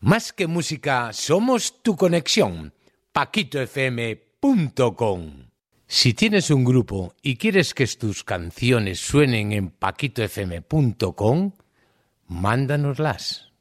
Más que música, somos tu conexión. paquitofm.com. Si tienes un grupo y quieres que tus canciones suenen en paquitofm.com, mándanoslas.